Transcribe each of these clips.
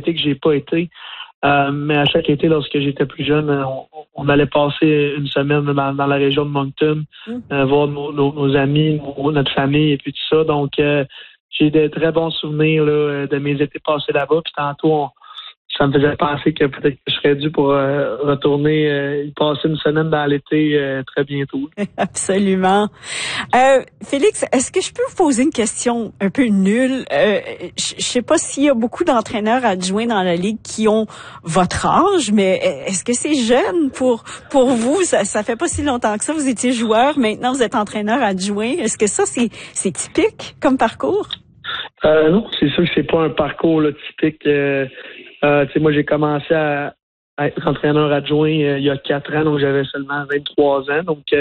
été que j'ai pas été. Mais à chaque été, lorsque j'étais plus jeune, on allait passer une semaine dans la région de Moncton, voir nos amis, notre famille et puis tout ça. Donc, j'ai de très bons souvenirs là, de mes étés passés là-bas. Puis tantôt, ça me faisait penser que peut-être que je serais dû pour retourner y passer une semaine dans l'été très bientôt. Absolument. Félix, est-ce que je peux vous poser une question un peu nulle? Je sais pas s'il y a beaucoup d'entraîneurs adjoints dans la Ligue qui ont votre âge, mais est-ce que c'est jeune pour vous? Ça fait pas si longtemps que ça. Vous étiez joueur, maintenant vous êtes entraîneur adjoint. Est-ce que ça, c'est typique comme parcours? Non, c'est sûr que c'est pas un parcours là, typique. Moi, j'ai commencé à être entraîneur adjoint il y a 4 ans, donc j'avais seulement 23 ans. Donc,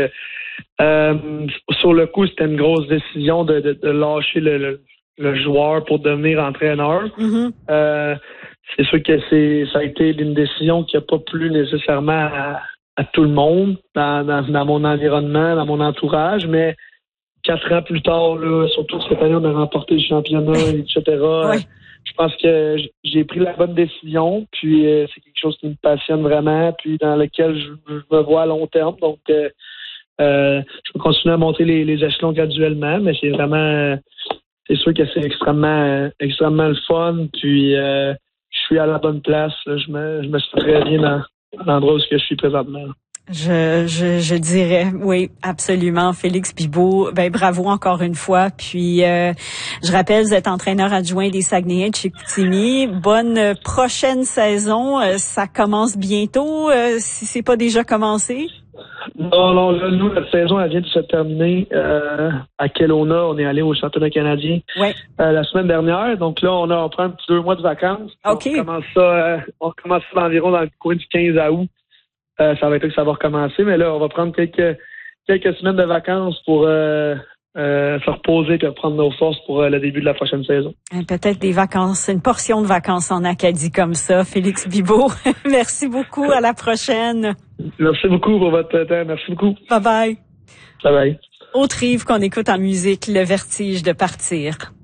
sur le coup, c'était une grosse décision de lâcher le joueur pour devenir entraîneur. C'est sûr que ça a été une décision qui n'a pas plu nécessairement à tout le monde dans mon environnement, dans mon entourage, mais 4 ans plus tard, là, surtout cette année, on a remporté le championnat, etc. Oui. Je pense que j'ai pris la bonne décision, puis c'est quelque chose qui me passionne vraiment, puis dans lequel je me vois à long terme. Donc, je vais continuer à monter les échelons graduellement, mais c'est vraiment, c'est sûr que c'est extrêmement le fun, puis je suis à la bonne place. Là, je me sens très bien dans l'endroit où je suis présentement. Je dirais, oui, absolument. Félix Bibeau, bravo encore une fois. Puis, je rappelle, vous êtes entraîneur adjoint des Saguenayens de Chicoutimi. Bonne prochaine saison. Ça commence bientôt, si c'est pas déjà commencé. Non, là, nous, notre saison, elle vient de se terminer à Kelowna. On est allé au championnat canadien la semaine dernière. Donc là, on prend un petit 2 mois de vacances. OK. On commence ça environ dans le coin du 15 août. Ça va être que ça va recommencer, mais là, on va prendre quelques semaines de vacances pour se reposer et reprendre nos forces pour le début de la prochaine saison. Peut-être des vacances, une portion de vacances en Acadie comme ça. Félix Bibeau, merci beaucoup. À la prochaine. Merci beaucoup pour votre temps. Merci beaucoup. Bye-bye. Bye-bye. Autre Yves qu'on écoute en musique, Le vertige de partir.